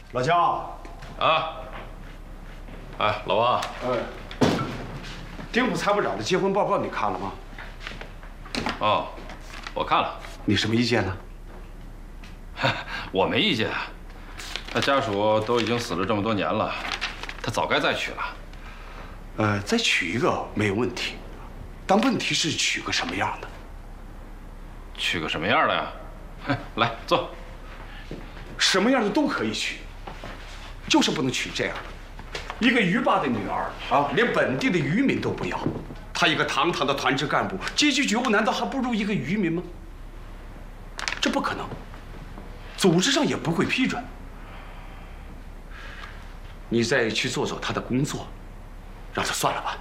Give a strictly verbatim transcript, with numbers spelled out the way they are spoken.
老姜， 啊，哎，老王， 哎，丁副参谋长的结婚报告你看了吗？ 哦，我看了。 你什么意见呢？ 我没意见。他家属都已经死了这么多年了，他早该再娶了。 呃，再娶一个没有问题，但问题是娶个什么样的？ 娶个什么样的呀？来坐。 什么样的都可以娶，就是不能娶这样的。一个渔霸的女儿啊，连本地的渔民都不要，她一个堂堂的团支干部，阶级觉悟难道还不如一个渔民吗？这不可能，组织上也不会批准。你再去做做她的工作，让她算了吧。